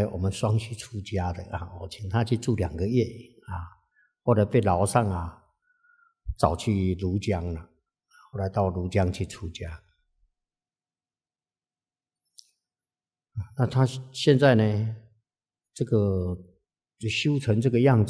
来我们双溪出家的啊，我请他去住2个月啊，后来被牢上啊找去庐江了，后来到庐江去出家。那他现在呢，这个就修成这个样子。